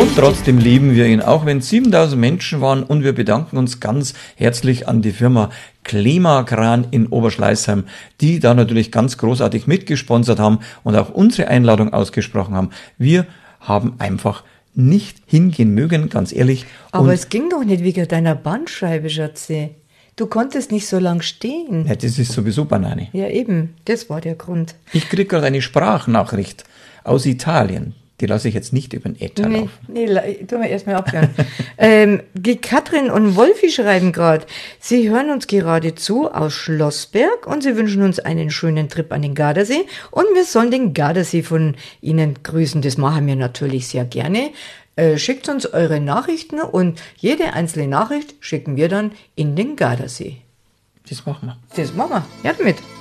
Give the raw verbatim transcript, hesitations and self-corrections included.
Und trotzdem lieben wir ihn, auch wenn es siebentausend Menschen waren. Und wir bedanken uns ganz herzlich an die Firma Klimakran in Oberschleißheim, die da natürlich ganz großartig mitgesponsert haben und auch unsere Einladung ausgesprochen haben. Wir haben einfach nicht hingehen mögen, ganz ehrlich. Aber und es ging doch nicht wegen deiner Bandscheibe, Schatzi. Du konntest nicht so lang stehen. ja, das ist sowieso Banane. Ja, eben. Das war der Grund. Ich kriege gerade eine Sprachnachricht aus Italien. Die lasse ich jetzt nicht über den Äther Nee, laufen. nee, la- tun wir erstmal abhören. ähm, die Katrin und Wolfi schreiben gerade, sie hören uns gerade zu aus Schlossberg und sie wünschen uns einen schönen Trip an den Gardasee und wir sollen den Gardasee von Ihnen grüßen. Das machen wir natürlich sehr gerne. Äh, schickt uns eure Nachrichten und jede einzelne Nachricht schicken wir dann in den Gardasee. Das machen wir. Das machen wir. Ja, damit.